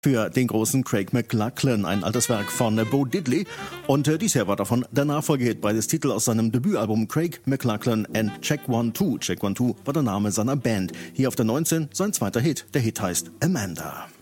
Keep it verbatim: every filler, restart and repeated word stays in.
für den großen Craig McLachlan, ein altes Werk von Bo Diddley. Und äh, dies hier war davon der Nachfolgehit, beides Titel aus seinem Debütalbum Craig McLachlan and Check One Two. Check One Two war der Name seiner Band. Hier auf der neunzehn sein zweiter Hit. Der Hit heißt Amanda.